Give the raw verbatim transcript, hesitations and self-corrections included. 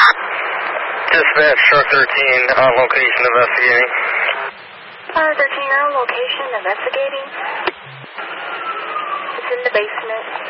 Dispatch, truck thirteen, on location investigating. Uh, thirteen on location investigating. It's in the basement.